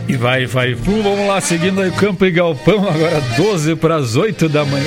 E vai. Vamos lá, seguindo aí o Campo e Galpão, agora 12 para as 8 da manhã.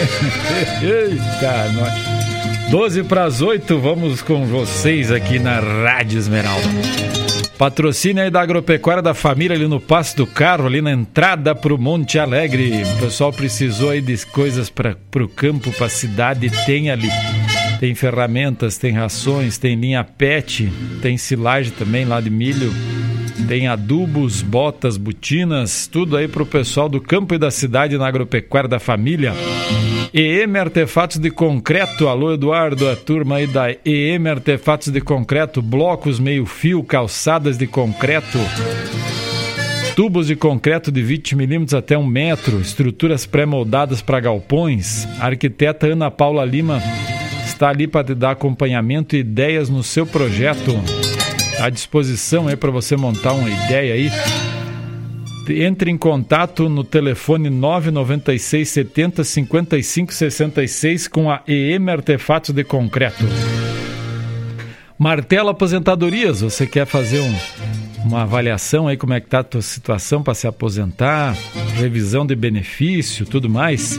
Eita, nós. 12 para as 8, vamos com vocês aqui na Rádio Esmeralda. Patrocínio aí da Agropecuária da Família ali no Passo do Carro, ali na entrada pro Monte Alegre. O pessoal precisou aí de coisas pro campo, pra cidade, tem ali. Tem ferramentas, tem rações, tem linha PET, tem silagem também lá de milho, tem adubos, botas, botinas, tudo aí pro pessoal do campo e da cidade na Agropecuária da Família. EM Artefatos de Concreto, alô Eduardo, a turma aí da EM Artefatos de Concreto, blocos meio fio, calçadas de concreto, tubos de concreto de 20 milímetros até 1 metro, estruturas pré-moldadas para galpões. A arquiteta Ana Paula Lima está ali para te dar acompanhamento e ideias no seu projeto. À disposição aí para você montar uma ideia aí. Entre em contato no telefone 996 70 55 66 com a EM Artefatos de Concreto. Martelo Aposentadorias, você quer fazer uma avaliação aí como é que está a tua situação para se aposentar, revisão de benefício, tudo mais?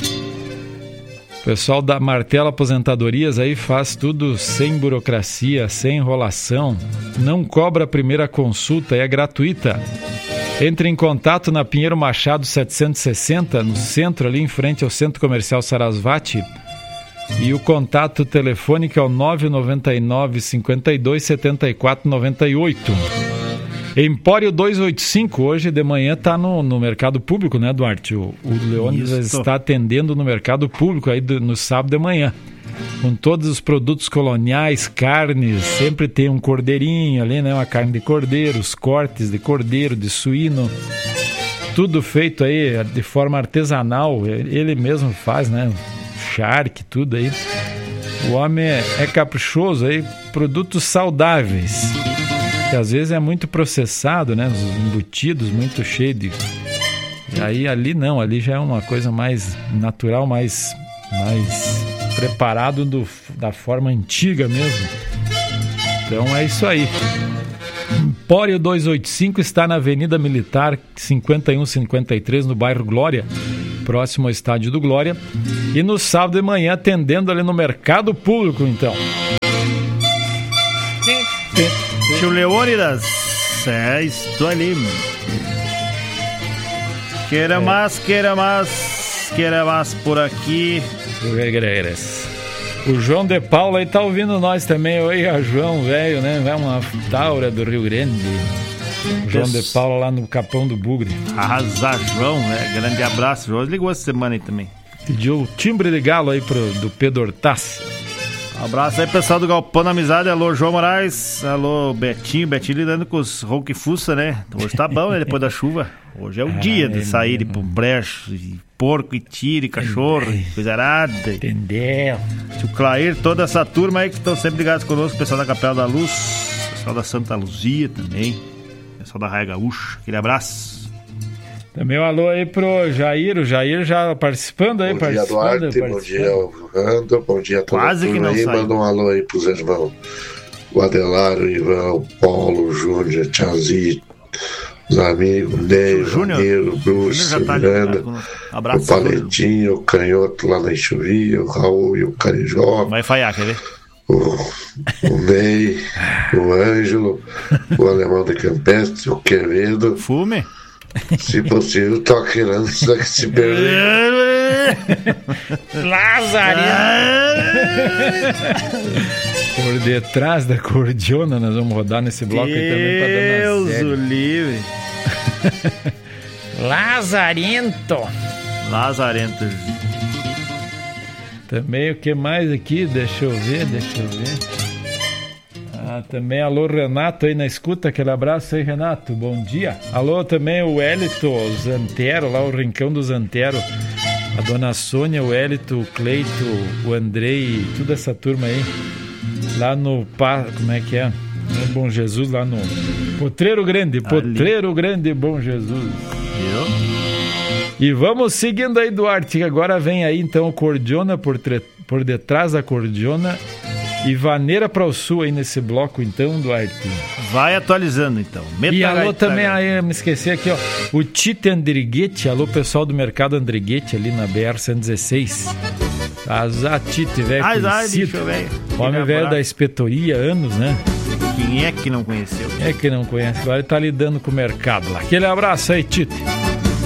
O pessoal da Martelo Aposentadorias aí faz tudo sem burocracia, sem enrolação, não cobra a primeira consulta, é gratuita. Entre em contato na Pinheiro Machado 760, no centro, ali em frente ao Centro Comercial Sarasvati. E o contato telefônico é o 999 52 74 98. Empório 285, hoje de manhã está no mercado público, né, Duarte? O Leônidas está atendendo no mercado público aí no sábado de manhã. Com todos os produtos coloniais, carnes, sempre tem um cordeirinho ali, né? Uma carne de cordeiro, os cortes de cordeiro, de suíno, tudo feito aí de forma artesanal, ele mesmo faz, né? Charque, tudo aí. O homem é caprichoso aí, produtos saudáveis, que às vezes é muito processado, né? Os embutidos muito cheio de... E aí ali não, ali já é uma coisa mais natural, mais preparado da forma antiga mesmo. Então é isso aí. Empório 285 está na Avenida Militar 5153, no bairro Glória, próximo ao Estádio do Glória. E no sábado de manhã atendendo ali no mercado público, então. Tio Leônidas, estou ali. Queira mais por aqui. O João de Paula aí tá ouvindo nós também. Oi, João, velho, né? É uma taura do Rio Grande. O João de Paula lá no Capão do Bugre. Arrasar, João, né? Grande abraço. João ligou essa semana aí também. Pediu o timbre de galo aí do Pedro Hortassi. Abraço aí, pessoal do Galpão da Amizade. Alô, João Moraes. Alô, Betinho lidando com os ronco e fuça, né? Hoje tá bom, né? Depois da chuva. Hoje é o dia de sair pro brecho, e porco e tiro e cachorro, coisa arada. Entendeu? O Clair, toda essa turma aí que estão sempre ligados conosco, o pessoal da Capela da Luz, o pessoal da Santa Luzia também, o pessoal da Raia Gaúcha, aquele abraço. Também um alô aí pro Jair, o Jair já participando aí. Bom dia, Duarte, bom dia, Rando, bom dia a toda a turma aí. Manda um alô aí pros irmãos, o Adelar, o Ivan, o Paulo, o Júnior, o Tiazinho, os amigos, o Ney, o Ramiro, o Bruce, o Miranda, o Paletinho, o Canhoto lá na Enxuvia, o Raul e o Carijó. Vai falhar, quer ver? O Ney, o Ângelo, o Alemão de Campestre, o Quevedo. Fume? Se possível, toque antes da que se perder. Lazarino! Por detrás da cordiona, nós vamos rodar nesse bloco aí também pra Deus o livre. Lazarento. Também o que mais aqui? Deixa eu ver. Também alô Renato aí na escuta, aquele abraço aí, Renato, bom dia. Alô também o Hélito, o Zantero, lá o Rincão do Zantero, a dona Sônia, o Hélito, o Cleito, o Andrei, toda essa turma aí, lá no, como é que é? No Bom Jesus, lá no Potreiro Grande, Bom Jesus. E vamos seguindo aí, Duarte, que agora vem aí então o cordiona por detrás da cordiona. E vaneira para o sul aí nesse bloco, então, Duarte. Vai atualizando, então. E alô também, aí me esqueci aqui, ó. O Tite Andriguete, alô pessoal do Mercado Andriguete ali na BR-116. Azar Tite, velho, conhecido. Homem velho da espetoria, anos, né? Quem é que não conheceu? Quem é que não conhece? Agora ele tá lidando com o mercado lá. Aquele abraço aí, Tite.